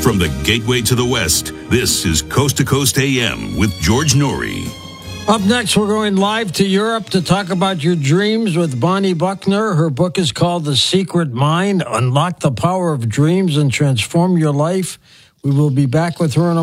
From the gateway to the West, this is Coast to Coast AM with George Norrie. Up next, we're going live to Europe to talk about your dreams with Bonnie Buckner. Her book is called The Secret Mind, Unlock the Power of Dreams and Transform Your Life. We will be back with her in a